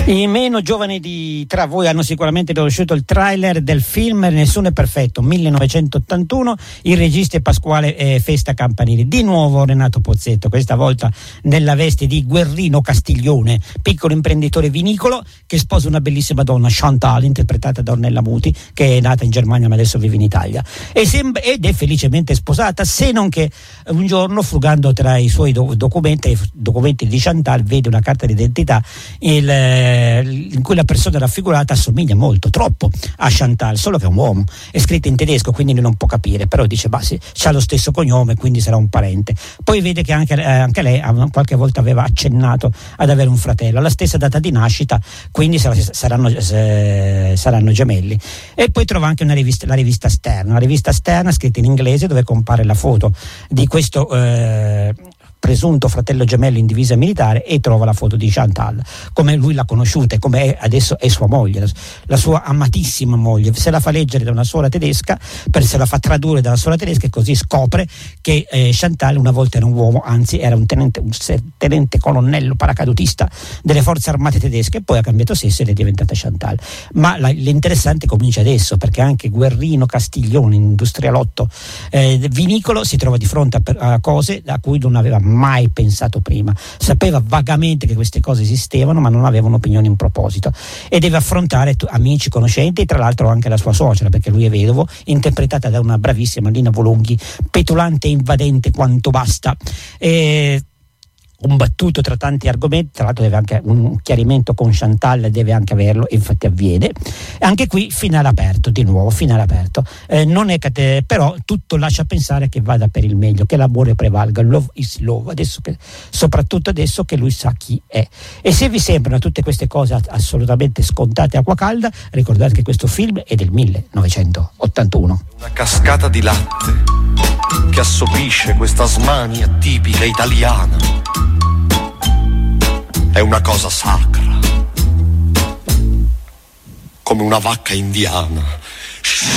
I meno giovani tra voi hanno sicuramente conosciuto il trailer del film Nessuno è perfetto, 1981, il regista è Pasquale Festa Campanili. Di nuovo Renato Pozzetto, questa volta nella veste di Guerrino Castiglione, piccolo imprenditore vinicolo che sposa una bellissima donna, Chantal, interpretata da Ornella Muti, che è nata in Germania ma adesso vive in Italia ed è felicemente sposata, se non che un giorno, frugando tra i suoi documenti di Chantal, vede una carta d'identità in cui la persona raffigurata assomiglia molto, troppo a Chantal, solo che è un uomo, è scritta in tedesco, quindi lui non può capire, però dice sì, c'ha lo stesso cognome, quindi sarà un parente. Poi vede che anche lei qualche volta aveva accennato ad avere un fratello, alla stessa data di nascita, quindi saranno gemelli. E poi trova anche la rivista Stern scritta in inglese, dove compare la foto di questo presunto fratello gemello in divisa militare, e trova la foto di Chantal, come lui l'ha conosciuta e come adesso è sua moglie, la sua amatissima moglie. Se la fa leggere da una suora tedesca, se la fa tradurre dalla suora tedesca, e così scopre che Chantal una volta era un uomo, anzi era un tenente colonnello paracadutista delle forze armate tedesche, e poi ha cambiato sesso ed è diventata Chantal. Ma l'interessante comincia adesso, perché anche Guerrino Castiglione, industrialotto vinicolo, si trova di fronte a cose a cui non aveva mai pensato prima. Sapeva vagamente che queste cose esistevano, ma non aveva un'opinione in proposito, e deve affrontare amici, conoscenti, e tra l'altro anche la sua suocera, perché lui è vedovo, interpretata da una bravissima Lina Volonghi, petulante e invadente quanto basta, combattuto tra tanti argomenti. Tra l'altro deve anche un chiarimento con Chantal, deve anche averlo, e infatti avviene. Anche qui finale aperto, di nuovo finale aperto, però tutto lascia pensare che vada per il meglio, che l'amore prevalga, love is love, soprattutto adesso che lui sa chi è. E se vi sembrano tutte queste cose assolutamente scontate, acqua calda, ricordate che questo film è del 1981. Una cascata di latte che assopisce questa smania tipica italiana. È una cosa sacra, come una vacca indiana.